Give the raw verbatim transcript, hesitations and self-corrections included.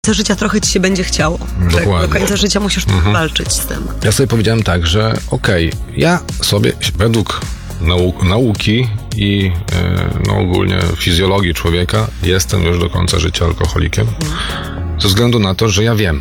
Do życia trochę ci się będzie chciało. Dokładnie. Do końca życia musisz mhm. walczyć z tym. Ja sobie powiedziałem tak, że okej, okay, ja sobie według nau- nauki i yy, no ogólnie fizjologii człowieka jestem już do końca życia alkoholikiem. Mhm. Ze względu na to, że ja wiem,